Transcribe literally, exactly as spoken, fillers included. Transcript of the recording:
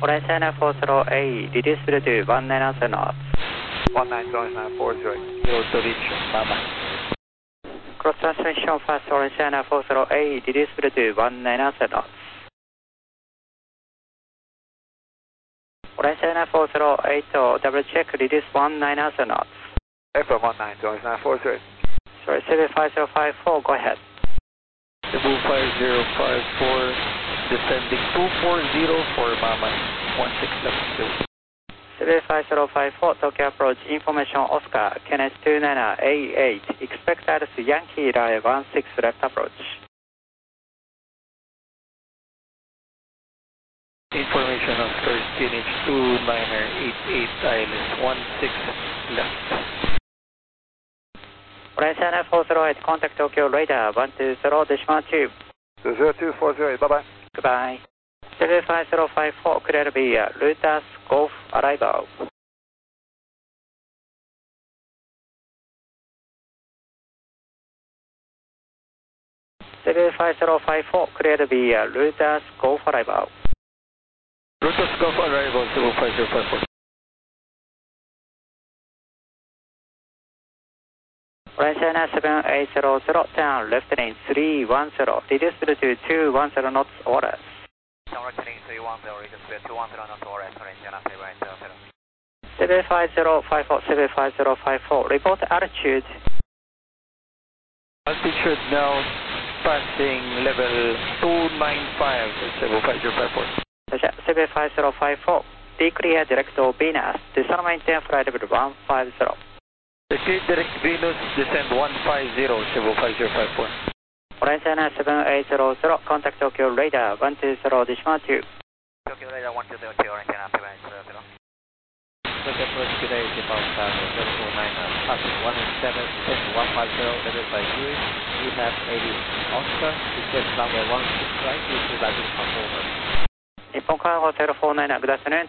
Orange China four zero A, reduce speed to one nine zero knots. one nine zero nine four zero, zero to reach, bye bye. Cross transmission fast Orange China four zero A, reduce speed to one nine zero knots. Orange China four zero eight, double check, reduce one nine zero knots. F M one nine zero nine four zero. Sorry, seven five zero five four, go ahead. Cebu five zero five four, descending two four zero for Mama, one six left two. seven five zero five four, Tokyo approach, information Oscar, K N S two nine A eight, expect Alice Yankee Line one six left approach. Information Oscar, K N H two nine eight eight, I L S one six left. Orange China four zero eight, contact Tokyo radar one two zero, decimal two. zero two four zero eight, bye bye. Goodbye. seven five zero five four, clear via Lutas Golf arrival. seven five zero five four, clear via Lutas Golf arrival. Lutas Golf arrival, Cebu five zero five four. Orange China seven eight zero zero, turn left lane three one zero, reduce speed to two one zero knots orders. Turn right lane three one zero, reduce speed two one zero knots orders, Orange China seven eight zero zero. seven five zero five four, seven five zero five four, report altitude. Altitude now passing level two nine five, Cebu five zero five four. seven five zero five four, declear direct to Venus, descend maintain flight level one five zero. Declear direct Venus, descend one five zero, Cebu five zero five four. Orange China seven eight zero zero, contact Tokyo radar one two zero, decimal two. Tokyo radar one two zero two, Orange China seven eight zero zero. Tokyo approach today is about seven four nine, passing one seven six one five zero, level by Zurich. We have eighty Oscar, request runway one six right, this is landing performance. Nippon Cargo zero four nine, good afternoon.